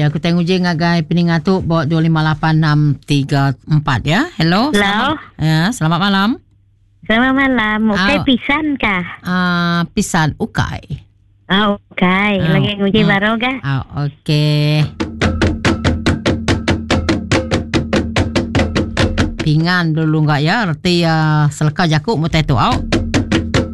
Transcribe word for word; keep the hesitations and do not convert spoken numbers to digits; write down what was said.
ya. Aku tengok je ngagai peningat tu bawa dua lima lapan enam tiga empat ya. Hello. Hello. Selamat, ya, selamat malam. Selamat malam. Ukai Oh. pisan kah? Uh, pisan ukai. Oh, ukai. Oh. Lagi nguji Hmm. baru kah? Oh, okey. Pingan dulu enggak ya? Arti uh, seleka jakuk mutai tu. Oh.